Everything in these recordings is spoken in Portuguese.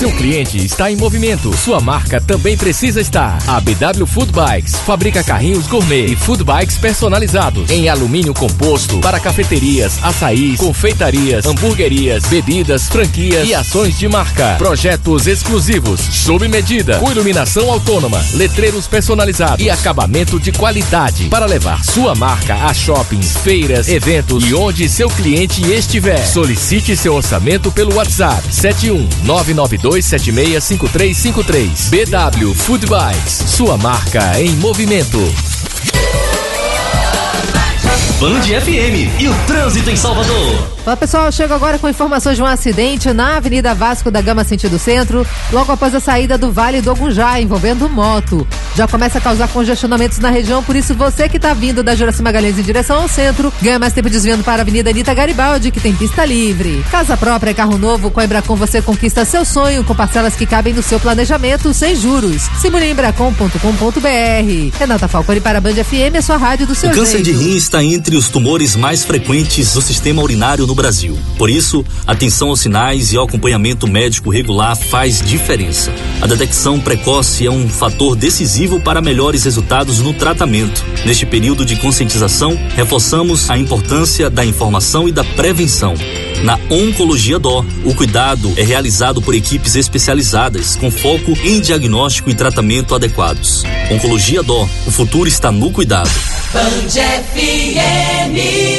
seu cliente está em movimento, sua marca também precisa estar. A BW Food Bikes fabrica carrinhos gourmet e food bikes personalizados em alumínio composto para cafeterias, açaís, confeitarias, hamburguerias, bebidas, franquias e ações de marca. Projetos exclusivos, sob medida, com iluminação autônoma, letreiros personalizados e acabamento de qualidade para levar sua marca a shoppings, feiras, eventos e onde seu cliente estiver. Solicite seu orçamento pelo WhatsApp 71992765353. BW Food Bikes, sua marca em movimento. Band FM e o trânsito em Salvador. Olá pessoal, eu chego agora com informações de um acidente na Avenida Vasco da Gama, sentido centro, logo após a saída do Vale do Ogunjá, envolvendo moto. Já começa a causar congestionamentos na região, por isso você que está vindo da Juracy Magalhães em direção ao centro, ganha mais tempo desviando para a Avenida Anita Garibaldi, que tem pista livre. Casa própria e carro novo, com a Embracon você conquista seu sonho, com parcelas que cabem no seu planejamento, sem juros. Simule em embracon.com.br. Renata Falcone para a Band FM, a sua rádio do seu jeito. O câncer de rim está entre os tumores mais frequentes do sistema urinário no Brasil. Por isso, atenção aos sinais e ao acompanhamento médico regular faz diferença. A detecção precoce é um fator decisivo para melhores resultados no tratamento. Neste período de conscientização, reforçamos a importância da informação e da prevenção. Na Oncologia Dó, o cuidado é realizado por equipes especializadas, com foco em diagnóstico e tratamento adequados. Oncologia Dó, o futuro está no cuidado. Band FM.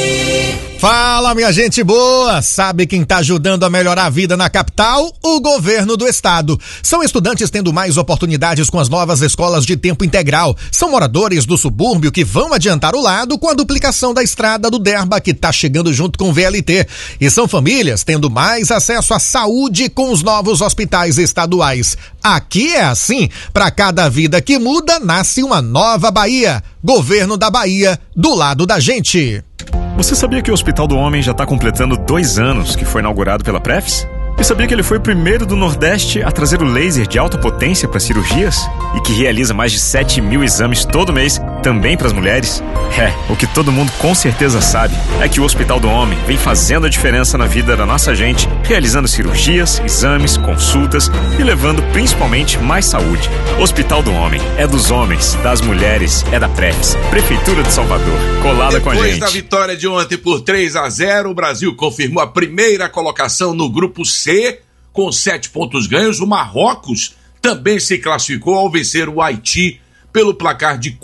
Fala, minha gente boa! Sabe quem tá ajudando a melhorar a vida na capital? O governo do estado. São estudantes tendo mais oportunidades com as novas escolas de tempo integral. São moradores do subúrbio que vão adiantar o lado com a duplicação da estrada do Derba, que tá chegando junto com o VLT. E são famílias tendo mais acesso à saúde com os novos hospitais estaduais. Aqui é assim. Para cada vida que muda, nasce uma nova Bahia. Governo da Bahia, do lado da gente. Você sabia que o Hospital do Homem já está completando 2 anos que foi inaugurado pela Prefis? E sabia que ele foi o primeiro do Nordeste a trazer o laser de alta potência para cirurgias? E que realiza mais de 7.000 exames todo mês, também para as mulheres? O que todo mundo com certeza sabe é que o Hospital do Homem vem fazendo a diferença na vida da nossa gente, realizando cirurgias, exames, consultas e levando principalmente mais saúde. Hospital do Homem é dos homens, das mulheres, é da Prefis, Prefeitura de Salvador, colada com a gente. Depois da vitória de ontem por 3-0, o Brasil confirmou a primeira colocação no grupo C, com 7 pontos ganhos. O Marrocos também se classificou ao vencer o Haiti pelo placar de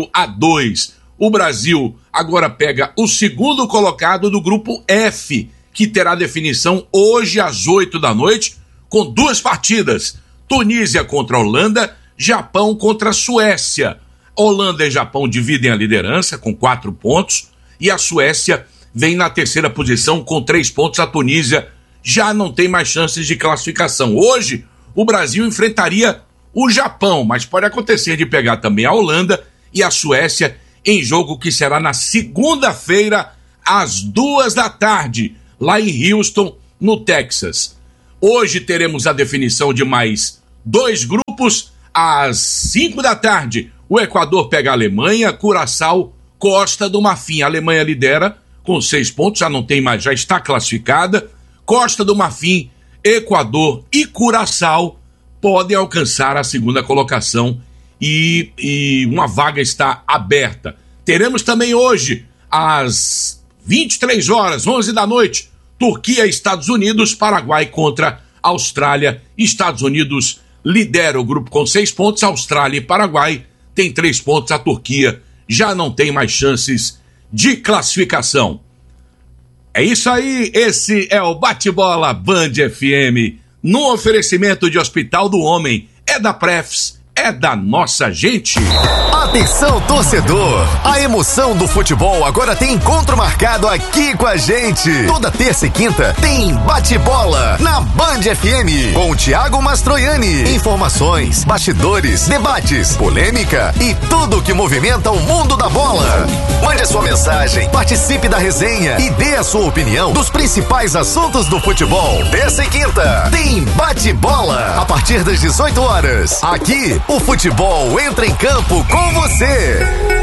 4-2. O Brasil agora pega o segundo colocado do grupo F, que terá definição hoje às 8 da noite, com 2 partidas. Tunísia contra a Holanda, Japão contra a Suécia. Holanda e Japão dividem a liderança com 4 pontos e a Suécia vem na terceira posição com 3 pontos. A Tunísia já não tem mais chances de classificação. Hoje, o Brasil enfrentaria o Japão, mas pode acontecer de pegar também a Holanda e a Suécia em jogo que será na segunda-feira, às 2 da tarde, lá em Houston, no Texas. Hoje teremos a definição de mais 2 grupos. Às 5 da tarde, o Equador pega a Alemanha, Curaçao, Costa do Marfim. A Alemanha lidera com 6 pontos, já não tem mais, já está classificada. Costa do Marfim, Equador e Curaçao podem alcançar a segunda colocação e uma vaga está aberta. Teremos também hoje, às 23 horas, 11 da noite, Turquia e Estados Unidos, Paraguai contra Austrália. Estados Unidos lidera o grupo com 6 pontos, Austrália e Paraguai tem 3 pontos, a Turquia já não tem mais chances de classificação. É isso aí, esse é o Bate-Bola Band FM, no oferecimento de Hospital do Homem, é da Prefis, é da nossa gente. Atenção, torcedor! A emoção do futebol agora tem encontro marcado aqui com a gente. Toda terça e quinta tem Bate-Bola na Band FM com o Thiago Mastroianni. Informações, bastidores, debates, polêmica e tudo que movimenta o mundo da bola. Mande a sua mensagem, participe da resenha e dê a sua opinião dos principais assuntos do futebol. Terça e quinta tem Bate-Bola a partir das 18 horas. Aqui, o futebol entra em campo com você.